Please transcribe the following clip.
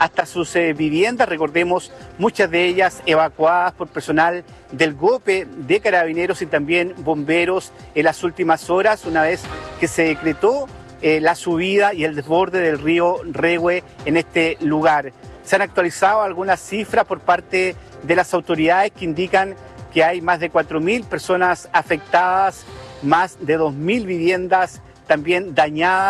hasta sus viviendas. Recordemos, muchas de ellas evacuadas por personal del GOPE, de Carabineros y también bomberos en las últimas horas, una vez que se decretó la subida y el desborde del río Rehue en este lugar. Se han actualizado algunas cifras por parte de las autoridades que indican que hay más de 4.000 personas afectadas, más de 2.000 viviendas también dañadas.